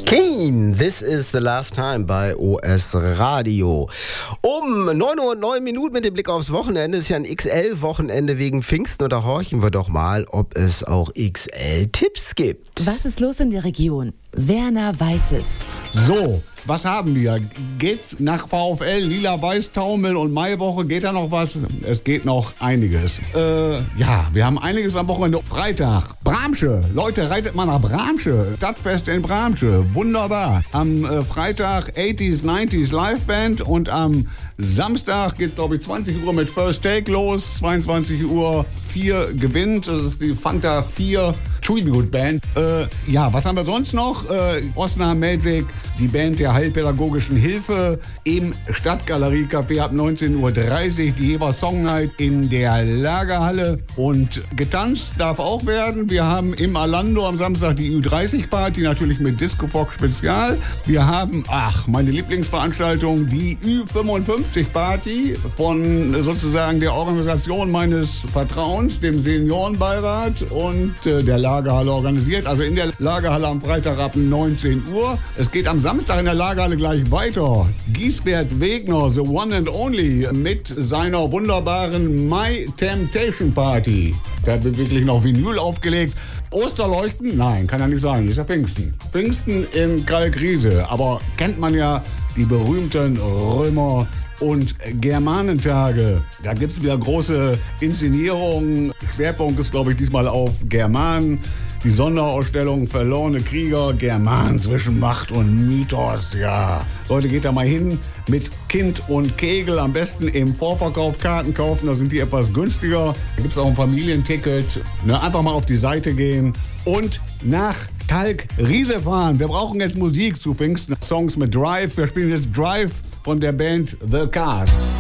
Keen, this is the last time bei OS Radio. Um 9:09 Uhr mit dem Blick aufs Wochenende, ist ja ein XL-Wochenende wegen Pfingsten, und da horchen wir doch mal, ob es auch XL-Tipps gibt. Was ist los in der Region? Werner weiß es. So, was haben wir? Geht's nach VfL, Lila-Weiß, Taumel und Maiwoche? Geht da noch was? Es geht noch einiges. Wir haben einiges am Wochenende. Freitag, Bramsche. Leute, reitet mal nach Bramsche. Stadtfest in Bramsche. Wunderbar. Am Freitag 80s, 90s Liveband und am Samstag geht's, glaube ich, 20 Uhr mit First Take los. 22 Uhr 4 gewinnt. Das ist die Fanta 4 Tribute Band. Was haben wir sonst noch? Osnabrück Meldweg, die Band der Heilpädagogischen Hilfe im Stadtgalerie Café ab 19:30 Uhr. Die Jever Song Night in der Lagerhalle. Und getanzt darf auch werden. Wir haben im Alando am Samstag die Ü30-Party, natürlich mit Disco Fox Spezial. Wir haben, meine Lieblingsveranstaltung, die Ü55-Party von sozusagen der Organisation meines Vertrauens, dem Seniorenbeirat und der Lagerhalle organisiert. Also in der Lagerhalle am Freitag ab 19 Uhr. Es geht am Samstag in der Lagerhalle gleich weiter. Giesbert Wegner, the one and only, mit seiner wunderbaren My Temptation Party. Da wird wirklich noch Vinyl aufgelegt. Osterleuchten? Nein, kann ja nicht sein. Ist ja Pfingsten. Pfingsten in Kalkriese. Aber kennt man ja die berühmten Römer- und Germanentage. Da gibt es wieder große Inszenierungen. Schwerpunkt ist, glaube ich, diesmal auf Germanen. Die Sonderausstellung Verlorene Krieger, Germanen zwischen Macht und Mythos, ja. Leute, geht da mal hin mit Kind und Kegel. Am besten im Vorverkauf Karten kaufen, da sind die etwas günstiger. Da gibt es auch ein Familienticket. Einfach mal auf die Seite gehen und nach Kalkriese fahren. Wir brauchen jetzt Musik zu Pfingsten. Songs mit Drive. Wir spielen jetzt Drive von der Band The Cars.